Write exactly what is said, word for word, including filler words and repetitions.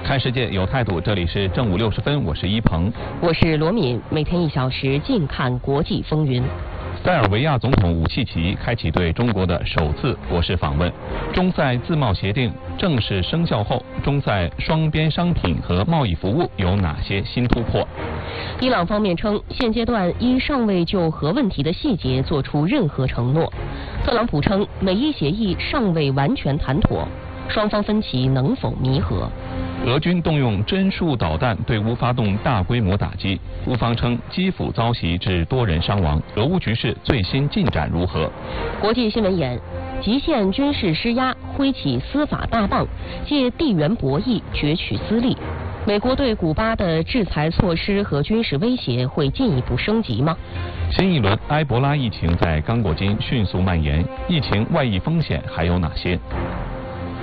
看世界有态度，这里是正午六十分，我是一鹏， 我是罗敏，每天一小时，近看国际风云。 塞尔维亚总统武契奇开启对中国的首次国事访问。中塞自贸协定正式生效后，中塞双边商品和贸易服务有哪些新突破？ 伊朗方面称，现阶段依尚未就核问题的细节做出任何承诺。特朗普称，美伊协议尚未完全谈妥，双方分歧能否弥合？ 俄军动用针数导弹对乌发动大规模打击，乌方称基辅遭袭致多人伤亡。俄乌局势最新进展如何？ 国际新闻演，极限军事施压，挥起司法大棒，借地缘博弈攫取私利。美国对古巴的制裁措施和军事威胁会进一步升级吗？ 新一轮埃博拉疫情在刚果金迅速蔓延，疫情外溢风险还有哪些？